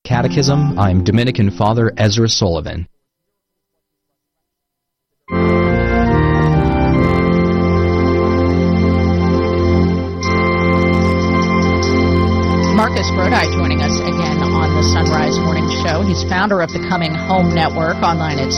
Catechism, I'm Dominican Father Ezra Sullivan. Marcus Brodi joining us again on the Sunrise Morning Show. He's founder of the Coming Home Network, online at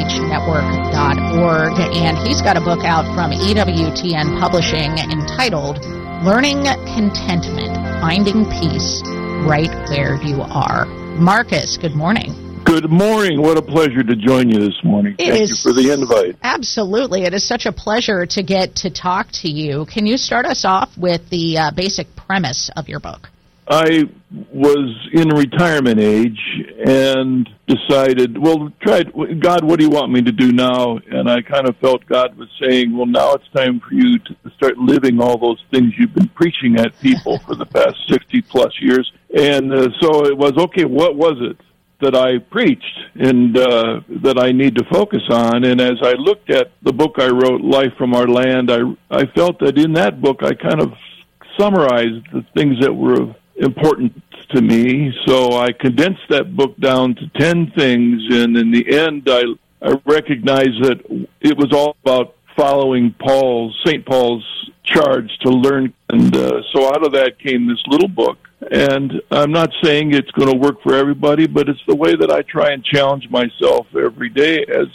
chnetwork.org, and he's got a book out from EWTN Publishing entitled Learning Contentment, Finding Peace Right Where You Are. Marcus, good morning. Good morning. What a pleasure to join you this morning. Thank you for the invite. Absolutely. It is such a pleasure to get to talk to you. Can you start us off with the basic premise of your book? I was in retirement age and decided, God, what do you want me to do now? And I kind of felt God was saying, well, now it's time for you to start living all those things you've been preaching at people for the past 60-plus years. And so it was, okay, what was it that I preached and that I need to focus on? And as I looked at the book I wrote, Life from Our Land, I felt that in that book I kind of summarized the things that were important to me. So I condensed that book down to 10 things, and in the end I recognized that it was all about following St. Paul's charge to learn. And so out of that came this little book. And I'm not saying it's going to work for everybody, but it's the way that I try and challenge myself every day as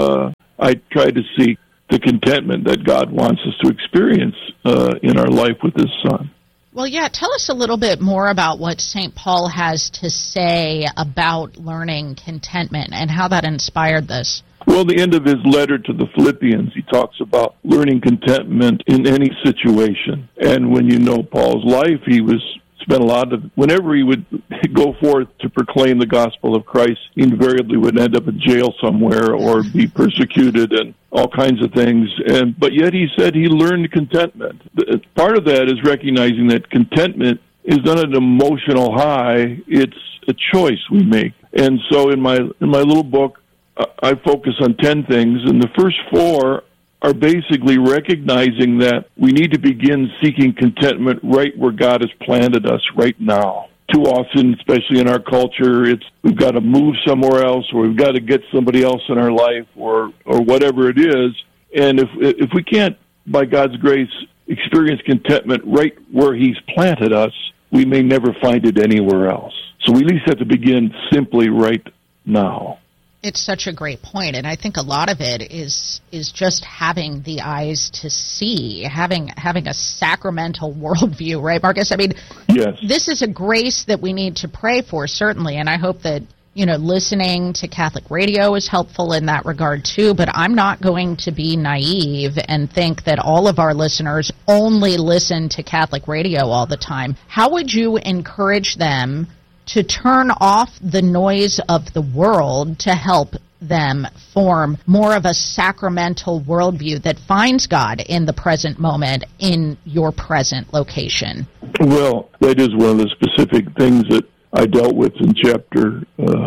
I try to seek the contentment that God wants us to experience in our life with His Son. Well, yeah, tell us a little bit more about what St. Paul has to say about learning contentment and how that inspired this. Well, the end of his letter to the Philippians, he talks about learning contentment in any situation. And when you know Paul's life, spent a lot of, whenever he would go forth to proclaim the gospel of Christ, he invariably would end up in jail somewhere or be persecuted and all kinds of things. But yet he said he learned contentment. Part of that is recognizing that contentment is not an emotional high, it's a choice we make. And so in my little book, I focus on 10 things, and the first 4 are basically recognizing that we need to begin seeking contentment right where God has planted us right now. Too often, especially in our culture, we've got to move somewhere else, or we've got to get somebody else in our life, or whatever it is. And if we can't, by God's grace, experience contentment right where He's planted us, we may never find it anywhere else. So we at least have to begin simply right now. It's such a great point, and I think a lot of it is just having the eyes to see, having a sacramental worldview, right, Marcus? I mean, yes. This is a grace that we need to pray for, certainly, and I hope that, listening to Catholic radio is helpful in that regard, too, but I'm not going to be naive and think that all of our listeners only listen to Catholic radio all the time. How would you encourage them to turn off the noise of the world to help them form more of a sacramental worldview that finds God in the present moment in your present location? Well, that is one of the specific things that I dealt with in chapter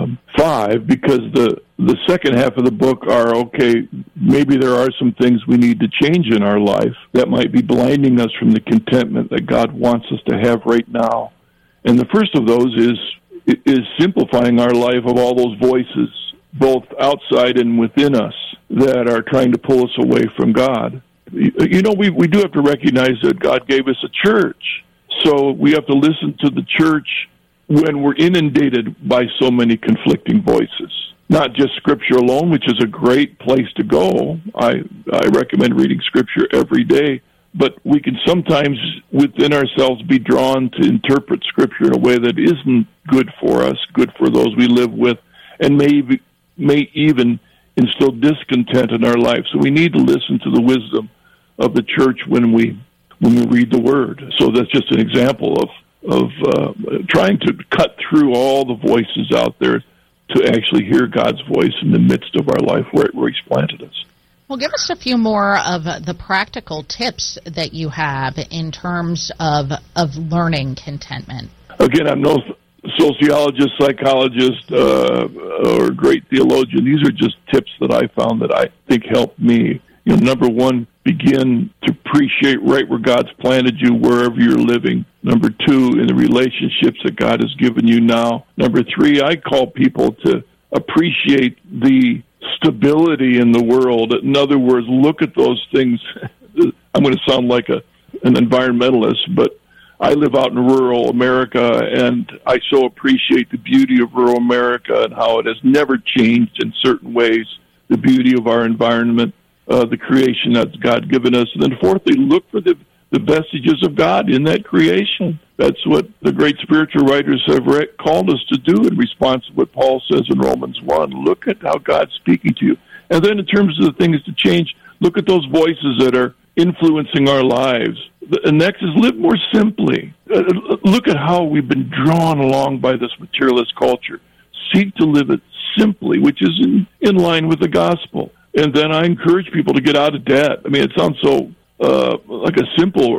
5, because the second half of the book are, okay, maybe there are some things we need to change in our life that might be blinding us from the contentment that God wants us to have right now. And the first of those is simplifying our life of all those voices, both outside and within us, that are trying to pull us away from God. We do have to recognize that God gave us a church. So we have to listen to the church when we're inundated by so many conflicting voices. Not just Scripture alone, which is a great place to go. I recommend reading Scripture every day. But we can sometimes, within ourselves, be drawn to interpret Scripture in a way that isn't good for us, good for those we live with, and may even instill discontent in our life. So we need to listen to the wisdom of the church when we read the Word. So that's just an example of trying to cut through all the voices out there to actually hear God's voice in the midst of our life where He's planted us. Well, give us a few more of the practical tips that you have in terms of learning contentment. Again, I'm no sociologist, psychologist, or great theologian. These are just tips that I found that I think helped me. Number one, begin to appreciate right where God's planted you, wherever you're living. Number 2, in the relationships that God has given you now. Number 3, I call people to appreciate the stability in the world. In other words, look at those things. I'm going to sound like an environmentalist, but I live out in rural America, and I so appreciate the beauty of rural America and how it has never changed in certain ways, the beauty of our environment, the creation that's God given us. And then fourthly, look for the vestiges of God in that creation. That's what the great spiritual writers have called us to do in response to what Paul says in Romans 1. Look at how God's speaking to you. And then in terms of the things to change, look at those voices that are influencing our lives. The next is live more simply. Look at how we've been drawn along by this materialist culture. Seek to live it simply, which is in line with the gospel. And then I encourage people to get out of debt. I mean, it sounds so like a simple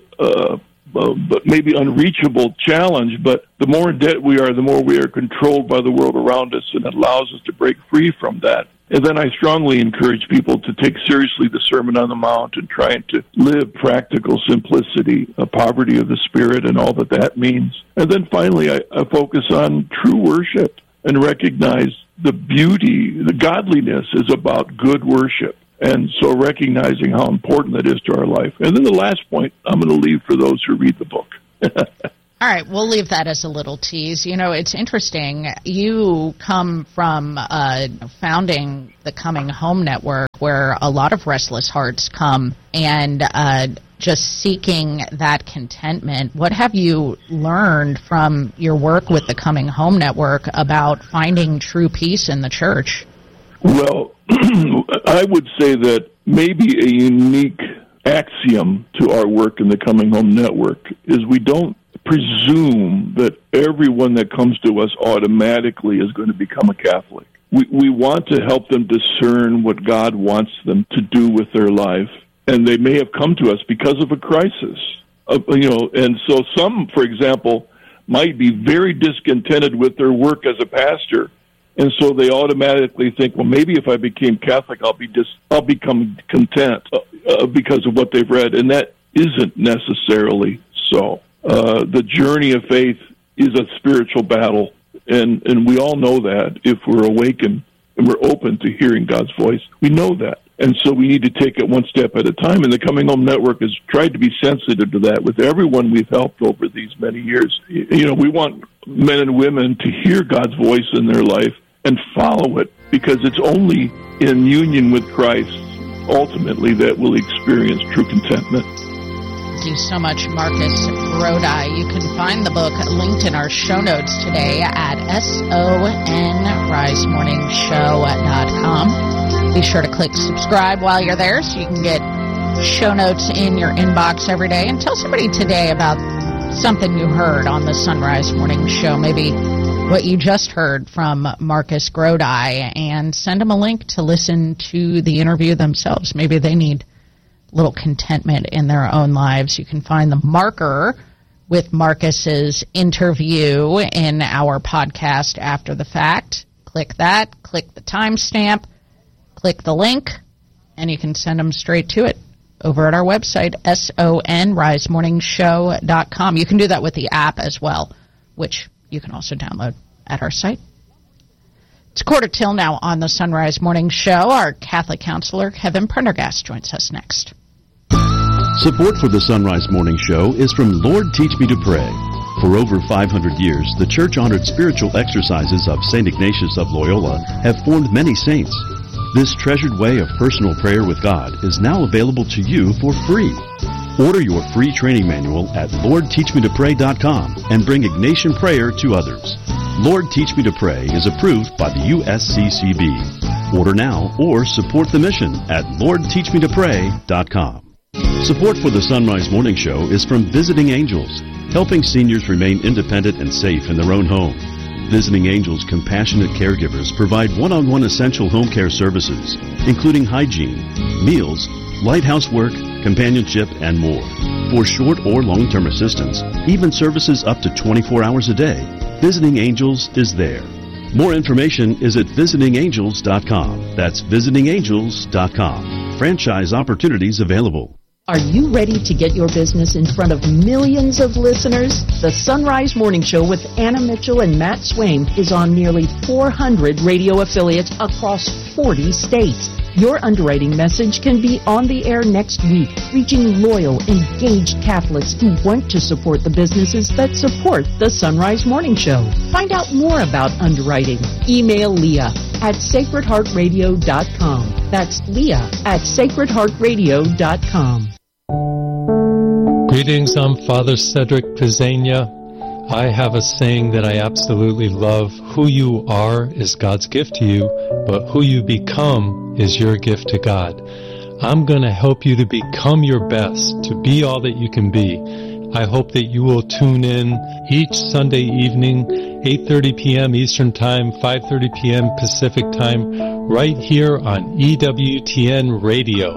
but maybe unreachable challenge, but the more in debt we are, the more we are controlled by the world around us, and it allows us to break free from that. And then I strongly encourage people to take seriously the Sermon on the Mount and trying to live practical simplicity, poverty of the spirit, and all that means. And then finally, I focus on true worship and recognize the beauty, the godliness is about good worship. And so recognizing how important that is to our life. And then the last point I'm going to leave for those who read the book. All right, we'll leave that as a little tease. You know, it's interesting. You come from founding the Coming Home Network, where a lot of restless hearts come, and just seeking that contentment. What have you learned from your work with the Coming Home Network about finding true peace in the church? Well, I would say that maybe a unique axiom to our work in the Coming Home Network is we don't presume that everyone that comes to us automatically is going to become a Catholic. We want to help them discern what God wants them to do with their life, and they may have come to us because of a crisis. And so some, for example, might be very discontented with their work as a pastor, and so they automatically think, well, maybe if I became Catholic, I'll become content because of what they've read, and that isn't necessarily so. The journey of faith is a spiritual battle, and we all know that if we're awakened and we're open to hearing God's voice. We know that, and so we need to take it one step at a time, and the Coming Home Network has tried to be sensitive to that with everyone we've helped over these many years. You know, we want men and women to hear God's voice in their life and follow it, because it's only in union with Christ, ultimately, that we'll experience true contentment. Thank you so much, Marcus Grodi. You can find the book linked in our show notes today at sonrisemorningshow.com. Be sure to click subscribe while you're there so you can get show notes in your inbox every day. And tell somebody today about something you heard on the Sunrise Morning Show, maybe what you just heard from Marcus Grodi, and send them a link to listen to the interview themselves. Maybe they need a little contentment in their own lives. You can find the marker with Marcus's interview in our podcast after the fact. Click that, click the timestamp, click the link, and you can send them straight to it over at our website, sonrisemorningshow.com. You can do that with the app as well, which you can also download at our site. It's 1:45 now on the Sunrise Morning Show. Our Catholic counselor, Kevin Prendergast, joins us next. Support for the Sunrise Morning Show is from Lord Teach Me to Pray. For over 500 years, the church-honored spiritual exercises of St. Ignatius of Loyola have formed many saints. This treasured way of personal prayer with God is now available to you for free. Order your free training manual at LordTeachMeToPray.com and bring Ignatian prayer to others. Lord Teach Me to Pray is approved by the USCCB. Order now or support the mission at LordTeachMeToPray.com. Support for the Sunrise Morning Show is from Visiting Angels, helping seniors remain independent and safe in their own home. Visiting Angels compassionate caregivers provide one-on-one essential home care services, including hygiene, meals, lighthouse work, companionship, and more. For short or long-term assistance, even services up to 24 hours a day, Visiting Angels is there. More information is at visitingangels.com. That's visitingangels.com. franchise opportunities available. Are you ready to get your business in front of millions of listeners? The Sunrise Morning Show with Anna Mitchell and Matt Swain is on nearly 400 radio affiliates across 40 states. Your underwriting message can be on the air next week, reaching loyal, engaged Catholics who want to support the businesses that support the Sunrise Morning Show. Find out more about underwriting. Email Leah at sacredheartradio.com. That's Leah at sacredheartradio.com. Greetings, I'm Father Cedric Pizzania. I have a saying that I absolutely love. Who you are is God's gift to you, but who you become is your gift to God. I'm going to help you to become your best, to be all that you can be. I hope that you will tune in each Sunday evening, 8:30 p.m. Eastern Time, 5:30 p.m. Pacific Time, right here on EWTN Radio.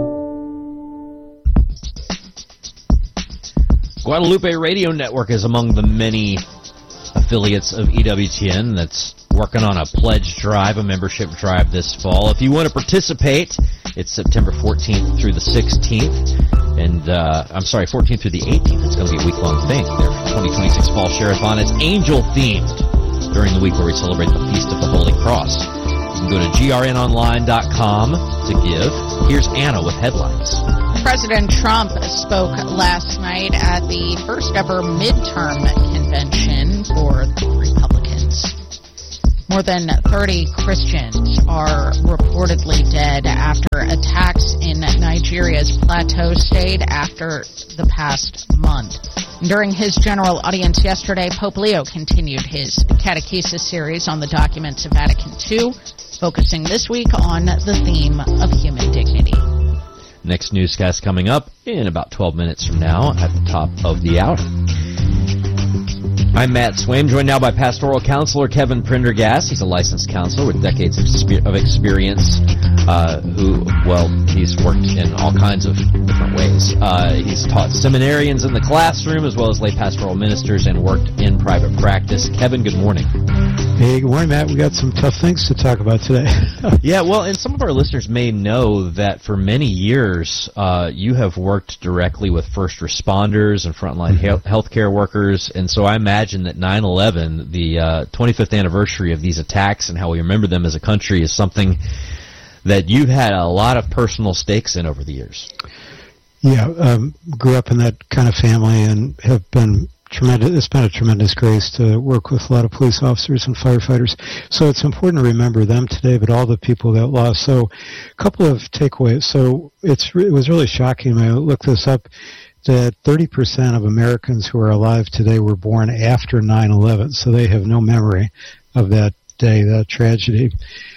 Guadalupe Radio Network is among the many affiliates of EWTN that's working on a pledge drive, a membership drive this fall. If you want to participate, it's September 14th through the 16th. And, 14th through the 18th. It's going to be a week-long thing there for 2026 Fall Share-a-thon. It's angel-themed during the week where we celebrate the Feast of the Holy Cross. You can go to grnonline.com to give. Here's Anna with headlines. President Trump spoke last night at the first ever midterm convention for the Republicans. More than 30 Christians are reportedly dead after attacks in Nigeria's Plateau State after the past month. During his general audience yesterday, Pope Leo continued his catechesis series on the documents of Vatican II, focusing this week on the theme of human dignity. Next newscast coming up in about 12 minutes from now at the top of the hour. I'm Matt Swain, joined now by pastoral counselor Kevin Prendergast. He's a licensed counselor with decades of experience, he's worked in all kinds of different ways. He's taught seminarians in the classroom as well as lay pastoral ministers and worked in private practice. Kevin, good morning. Hey, good morning, Matt. We got some tough things to talk about today. Yeah, well, and some of our listeners may know that for many years you have worked directly with first responders and frontline healthcare workers, and so I imagine that 9/11, the 25th anniversary of these attacks and how we remember them as a country, is something that you've had a lot of personal stakes in over the years. Yeah, grew up in that kind of family and have been tremendous. It's been a tremendous grace to work with a lot of police officers and firefighters. So it's important to remember them today, but all the people that lost. So a couple of takeaways. So it was really shocking when I looked this up that 30% of Americans who are alive today were born after 9/11. So they have no memory of that day, that tragedy.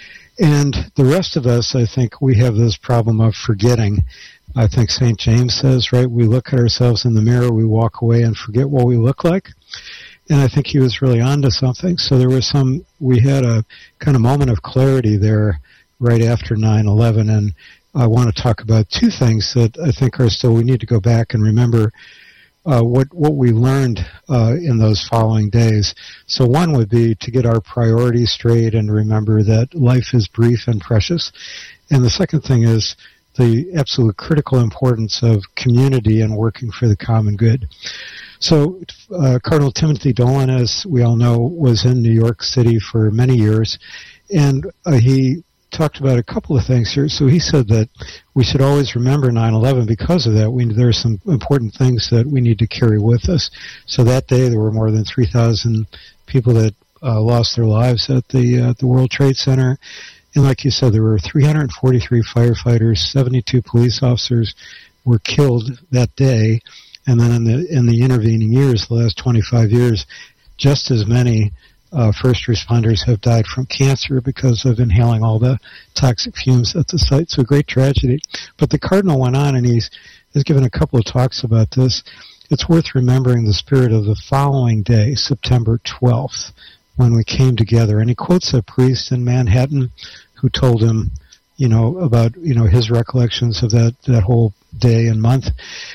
And the rest of us, I think, we have this problem of forgetting. I think St. James says, right, we look at ourselves in the mirror, we walk away and forget what we look like. And I think he was really onto something. So we had a kind of moment of clarity there right after 9/11. And I want to talk about two things that I think are still, we need to go back and remember what we learned in those following days. So one would be to get our priorities straight and remember that life is brief and precious. And the second thing is the absolute critical importance of community and working for the common good. So Cardinal Timothy Dolan, as we all know, was in New York City for many years, and he talked about a couple of things here. So he said that we should always remember 9/11 because of that. There are some important things that we need to carry with us. So that day there were more than 3,000 people that lost their lives at the World Trade Center. And like you said, there were 343 firefighters, 72 police officers were killed that day. And then in the intervening years, the last 25 years, just as many first responders have died from cancer because of inhaling all the toxic fumes at the site. So a great tragedy. But the Cardinal went on and has given a couple of talks about this. It's worth remembering the spirit of the following day, September 12th, when we came together. And he quotes a priest in Manhattan who told him, about, his recollections of that whole day and month.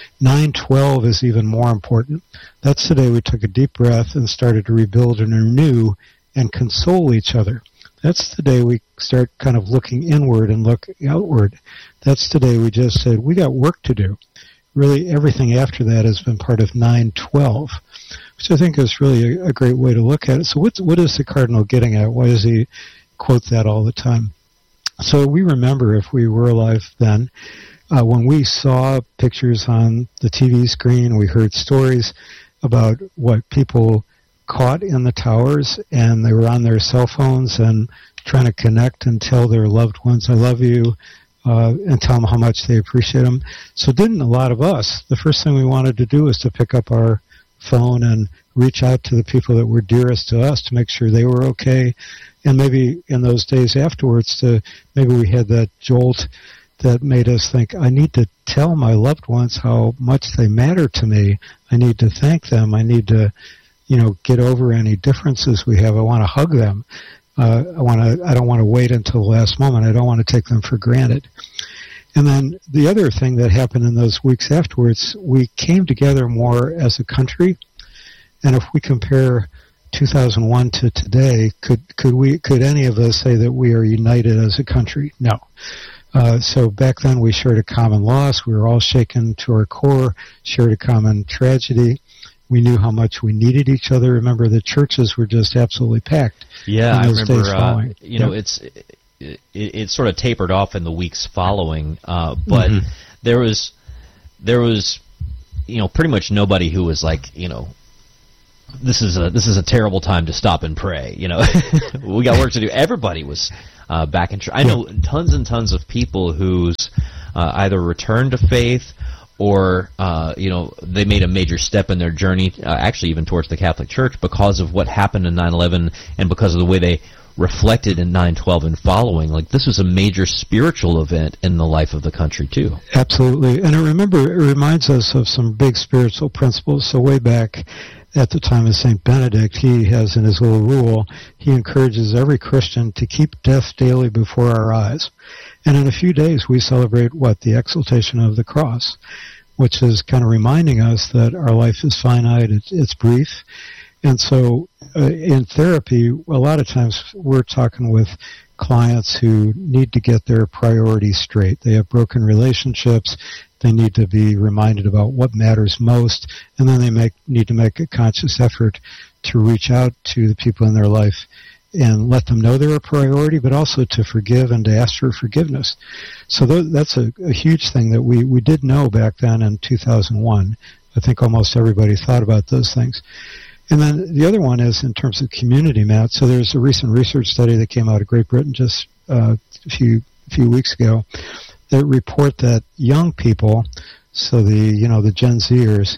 9/12 is even more important. That's the day we took a deep breath and started to rebuild and renew and console each other. That's the day we start kind of looking inward and look outward. That's the day we just said, we got work to do. Really, everything after that has been part of 9/12, which I think is really a great way to look at it. So what is the cardinal getting at? Why does he quote that all the time? So we remember, if we were alive then, when we saw pictures on the TV screen, we heard stories about what people caught in the towers, and they were on their cell phones and trying to connect and tell their loved ones, I love you, and tell them how much they appreciate them. So didn't a lot of us, the first thing we wanted to do was to pick up our phone and reach out to the people that were dearest to us to make sure they were okay, and maybe in those days afterwards, maybe we had that jolt that made us think, I need to tell my loved ones how much they matter to me. I need to thank them. I need to, get over any differences we have. I want to hug them. I don't want to wait until the last moment. I don't want to take them for granted. And then the other thing that happened in those weeks afterwards, we came together more as a country. And if we compare 2001 to today, could any of us say that we are united as a country? No. So back then we shared a common loss. We were all shaken to our core, shared a common tragedy. We knew how much we needed each other. Remember, the churches were just absolutely packed. Yeah, I remember. Yep. It sort of tapered off in the weeks following, but there was pretty much nobody who was like, this is a terrible time to stop and pray. We got work to do. Everybody was back in church. I know tons and tons of people who's either returned to faith or they made a major step in their journey, actually even towards the Catholic Church, because of what happened in 9/11 and because of the way they reflected in 9/12 and following. Like, this was a major spiritual event in the life of the country too. Absolutely. And it reminds us of some big spiritual principles. So way back at the time of St. Benedict, he has in his little rule, he encourages every Christian to keep death daily before our eyes. And in a few days we celebrate the exaltation of the cross, which is kind of reminding us that our life is finite, it's brief. And so in therapy, a lot of times we're talking with clients who need to get their priorities straight. They have broken relationships. They need to be reminded about what matters most, and then they need to make a conscious effort to reach out to the people in their life and let them know they're a priority, but also to forgive and to ask for forgiveness. So that's a huge thing that we did know back then in 2001. I think almost everybody thought about those things. And then the other one is in terms of community, Matt. So there's a recent research study that came out of Great Britain just a few weeks ago that report that young people, so the Gen Zers,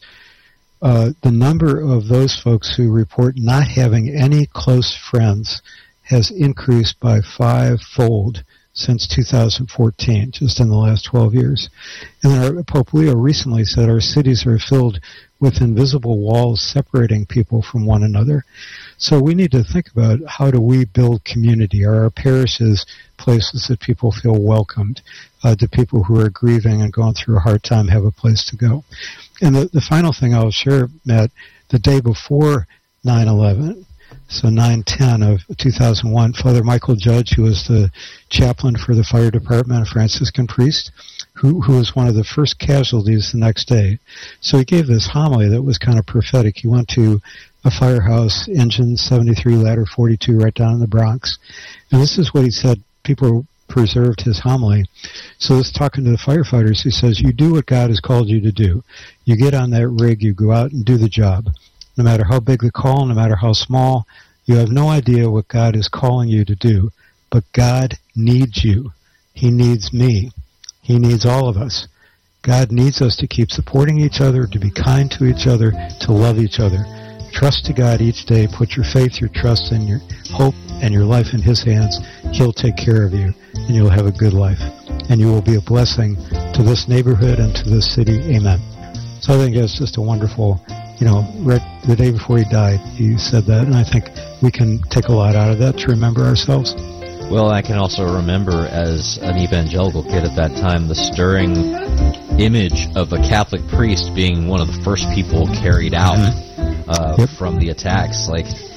the number of those folks who report not having any close friends has increased by 5-fold since 2014, just in the last 12 years. And then Pope Leo recently said our cities are filled with invisible walls separating people from one another. So we need to think about, how do we build community? Are our parishes places that people feel welcomed? Do people who are grieving and going through a hard time have a place to go? And the final thing I'll share, Matt, the day before 9/11, so 9/10 of 2001, Father Michael Judge, who was the chaplain for the fire department, a Franciscan priest, who was one of the first casualties the next day. So he gave this homily that was kind of prophetic. He went to a firehouse, engine 73, ladder 42, right down in the Bronx. And this is what he said. People preserved his homily. So he's talking to the firefighters. He says, you do what God has called you to do. You get on that rig, you go out and do the job. No matter how big the call, no matter how small, you have no idea what God is calling you to do. But God needs you. He needs me. He needs all of us. God needs us to keep supporting each other, to be kind to each other, to love each other. Trust to God each day. Put your faith, your trust, and your hope and your life in His hands. He'll take care of you, and you'll have a good life. And you will be a blessing to this neighborhood and to this city. Amen. So I think that's just a wonderful, right the day before he died, he said that, and I think we can take a lot out of that to remember ourselves. Well, I can also remember as an evangelical kid at that time the stirring image of a Catholic priest being one of the first people carried out from the attacks. Like,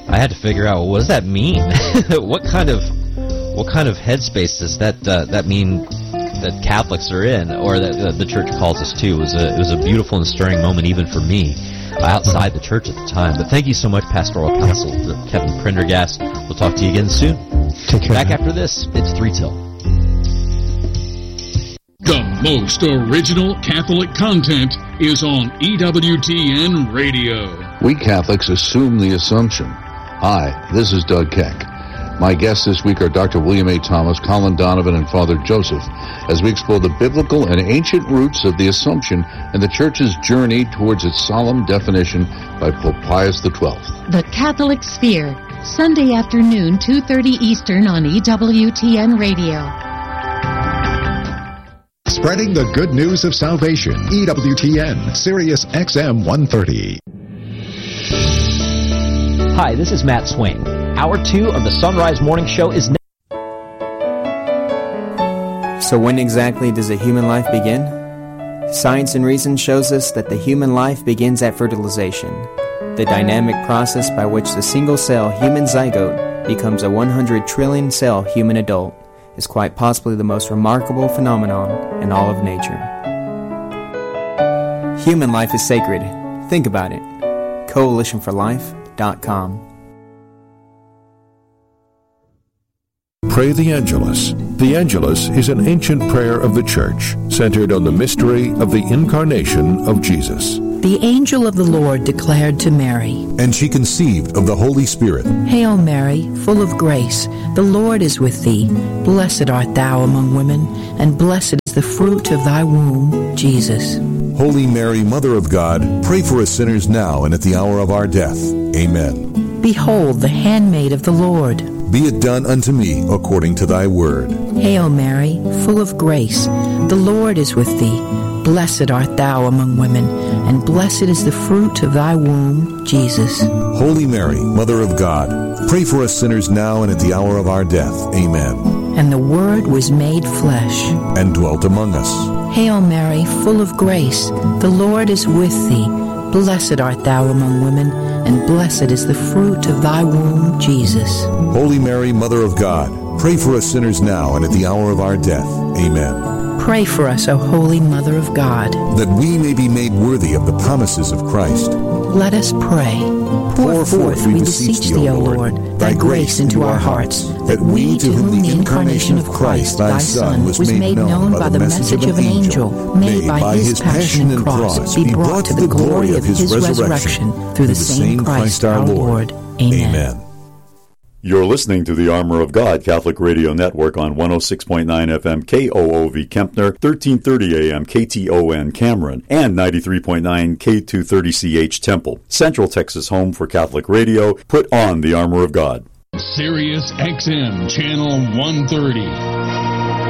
I had to figure out, well, what does that mean? What kind of headspace does that mean that Catholics are in, or that the church calls us to? It was a beautiful and stirring moment, even for me, outside the church at the time. But thank you so much, Pastoral Apostle Kevin Prendergast. We'll talk to you again soon. Take care. Back after this, it's 3 Till. The most original Catholic content is on EWTN Radio. We Catholics assume the assumption. Hi, this is Doug Keck. My guests this week are Dr. William A. Thomas, Colin Donovan, and Father Joseph, as we explore the biblical and ancient roots of the Assumption and the Church's journey towards its solemn definition by Pope Pius XII. The Catholic Sphere, Sunday afternoon, 2:30 Eastern on EWTN Radio. Spreading the good news of salvation. EWTN, Sirius XM 130. Hi, this is Matt Swain. Hour 2 of the Sunrise Morning Show is now. So when exactly does a human life begin? Science and reason shows us that the human life begins at fertilization, the dynamic process by which the single-cell human zygote becomes a 100 trillion cell human adult is quite possibly the most remarkable phenomenon in all of nature. Human life is sacred. Think about it. CoalitionForLife.com. Pray the Angelus. The Angelus is an ancient prayer of the Church, centered on the mystery of the incarnation of Jesus. The angel of the Lord declared to Mary, and she conceived of the Holy Spirit. Hail Mary, full of grace, the Lord is with thee. Blessed art thou among women, and blessed is the fruit of thy womb, Jesus. Holy Mary, Mother of God, pray for us sinners now and at the hour of our death. Amen. Behold, the handmaid of the Lord. Be it done unto me according to thy word. Hail Mary, full of grace, the Lord is with thee. Blessed art thou among women, and blessed is the fruit of thy womb, Jesus. Holy Mary, Mother of God, pray for us sinners now and at the hour of our death. Amen. And the Word was made flesh, and dwelt among us. Hail Mary, full of grace, the Lord is with thee. Blessed art thou among women, and blessed is the fruit of thy womb, Jesus. Holy Mary, Mother of God, pray for us sinners now and at the hour of our death. Amen. Pray for us, O Holy Mother of God, that we may be made worthy of the promises of Christ. Let us pray. Pour forth, we beseech thee, O Lord, thy grace into our hearts, that we, to whom the incarnation of Christ, thy Son, was made known by the message of an angel, may by his passion and cross be brought to the glory of his resurrection, through the same Christ our Lord. Amen. You're listening to the Armor of God Catholic Radio Network on 106.9 FM KOOV Kempner, 1330 AM KTON Cameron, and 93.9 K230CH Temple. Central Texas home for Catholic radio. Put on the Armor of God. Sirius XM Channel 130.